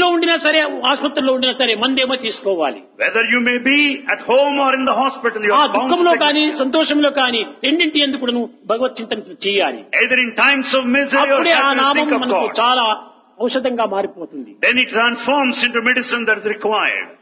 ఇంట్లో ఉండినా సరే ఆసుపత్రిలో ఉండినా సరే మందేమో తీసుకోవాలి. Whether you may be at home or in the hospital, you ఆ are bound దుఃఖంలో to కానీ take. సంతోషంలో కానీ రెండింటి ఎందుకు కూడా భగవత్ చింతన చేయాలి. Either in times of misery or అప్పుడే ఆ happiness, నామం think of మనకు God. చాలా ఔషధంగా మారిపోతుంది. Then it transforms into medicine that is required.